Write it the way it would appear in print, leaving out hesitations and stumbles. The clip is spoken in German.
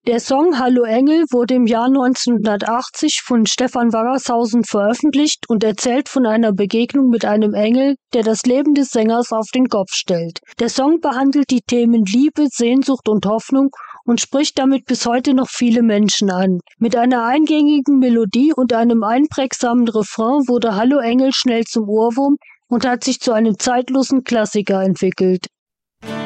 Der Song »Hallo Engel« wurde im Jahr 1980 von Stefan Waggershausen veröffentlicht und erzählt von einer Begegnung mit einem Engel, der das Leben des Sängers auf den Kopf stellt. Der Song behandelt die Themen Liebe, Sehnsucht und Hoffnung und spricht damit bis heute noch viele Menschen an. Mit einer eingängigen Melodie und einem einprägsamen Refrain wurde »Hallo Engel« schnell zum Ohrwurm und hat sich zu einem zeitlosen Klassiker entwickelt.